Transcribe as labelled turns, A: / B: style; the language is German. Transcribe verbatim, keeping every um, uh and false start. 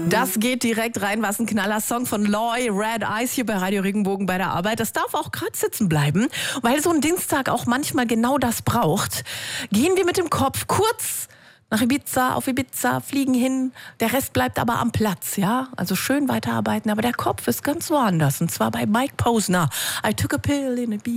A: Das geht direkt rein, was ein Knaller-Song von Loy, Red Eyes hier bei Radio Regenbogen bei der Arbeit. Das darf auch gerade sitzen bleiben, weil so ein Dienstag auch manchmal genau das braucht. Gehen wir mit dem Kopf kurz nach Ibiza, auf Ibiza, fliegen hin. Der Rest bleibt aber am Platz, ja? Also schön weiterarbeiten, aber der Kopf ist ganz woanders. Und zwar bei Mike Posner. I took a pill in Ibiza.